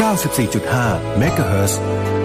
94.5 เมกะเฮิรตซ์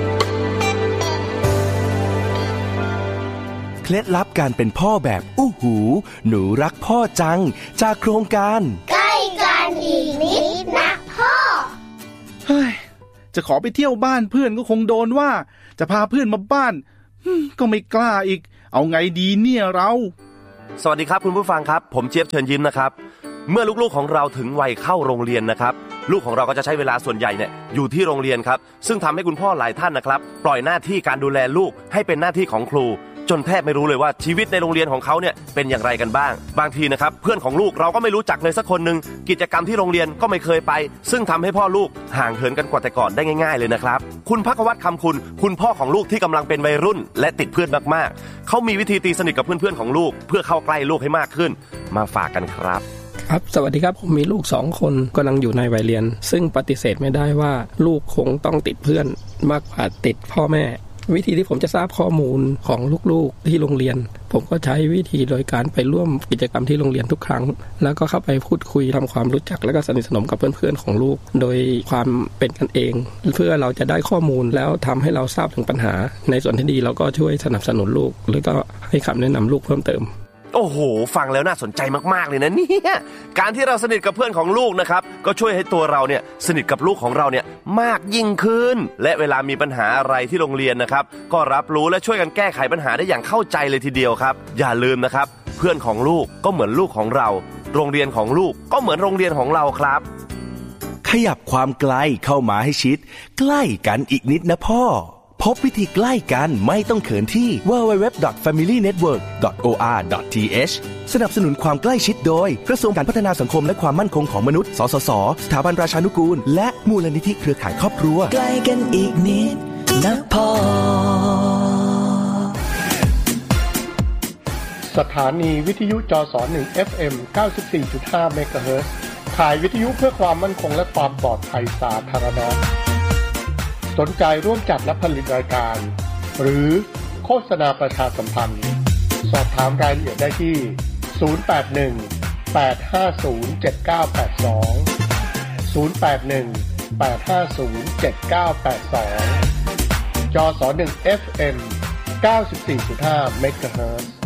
เคล็ดลับการเป็นพ่อแบบอู้หูหนูรักพ่อจังจากโครงการใกล้กันอีกนิดนะพ่อเฮ้ยจะขอไปเที่ยวบ้านเพื่อนก็คงโดนว่าจะพาเพื่อนมาบ้านก็ไม่กล้าอีกเอาไงดีเนี่ยเราสวัสดีครับคุณผู้ฟังครับผมเจี๊ยบเชิญยิ้มนะครับเมื่อลูกๆของเราถึงวัยเข้าโรงเรียนนะครับลูกของเราก็จะใช้เวลาส่วนใหญ่เนี่ยอยู่ที่โรงเรียนครับซึ่งทำให้คุณพ่อหลายท่านนะครับปล่อยหน้าที่การดูแลลูกให้เป็นหน้าที่ของครูจนแทบไม่รู้เลยว่าชีวิตในโรงเรียนของเขาเนี่ยเป็นอย่างไรกันบ้างบางทีนะครับเพื่อนของลูกเราก็ไม่รู้จักเลยสักคนนึงกิจกรรมที่โรงเรียนก็ไม่เคยไปซึ่งทำให้พ่อลูกห่างเหินกันกว่าแต่ก่อนได้ง่ายๆเลยนะครับคุณภักวัฒน์คำคุณพ่อของลูกที่กำลังเป็นวัยรุ่นและติดเพื่อนมากๆเขามีวิธีตีสนิทกับเพื่อนๆของลูกเพื่อเข้าใกล้ลูกให้มากขึ้นมาฝากกันครับครับสวัสดีครับผมมีลูก2คนกำลังอยู่ในวัยเรียนซึ่งปฏิเสธไม่ได้ว่าลูกคงต้องติดเพื่อนมากกว่าติดพ่อแม่วิธีที่ผมจะทราบข้อมูลของลูกๆที่โรงเรียนผมก็ใช้วิธีโดยการไปร่วมกิจกรรมที่โรงเรียนทุกครั้งแล้วก็เข้าไปพูดคุยทำความรู้จักแล้วก็สนิทสนมกับเพื่อนๆของลูกโดยความเป็นกันเองเพื่อเราจะได้ข้อมูลแล้วทำให้เราทราบถึงปัญหาในส่วนที่ดีเราก็ช่วยสนับสนุนลูกหรือก็ให้คำแนะนำลูกเพิ่มเติมโอ้โหฟังแล้วน่าสนใจมากๆเลยนะเนี่ยการที่เราสนิทกับเพื่อนของลูกนะครับก็ช่วยให้ตัวเราเนี่ยสนิทกับลูกของเราเนี่ยมากยิ่งขึ้นและเวลามีปัญหาอะไรที่โรงเรียนนะครับก็รับรู้และช่วยกันแก้ไขปัญหาได้อย่างเข้าใจเลยทีเดียวครับอย่าลืมนะครับเพื่อนของลูกก็เหมือนลูกของเราโรงเรียนของลูกก็เหมือนโรงเรียนของเราครับขยับความไกลเข้ามาให้ชิดใกล้กันอีกนิดนะพ่อพบวิธีใกล้กันไม่ต้องเขินที่ www.familynetwork.or.th สนับสนุนความใกล้ชิดโดยกระทรวงการพัฒนาสังคมและความมั่นคงของมนุษย์สสส.สถาบันราชานุกูลและมูลนิธิเครือข่ายครอบครัวใกล้กันอีกนิดนะพ่อสถานีวิทยุจส1 FM 94.5 เมกะเฮิรตซ์ข่ายวิทยุเพื่อความมั่นคงและความปลอดภัยสาธารณะสนใจร่วมจัดและผลิตรายการหรือโฆษณาประชาสัมพันธ์สอบถามรายละเอียดได้ที่081 850 7982 081 850 7982 จส1 FM 94.5 เมกะเฮิรตซ์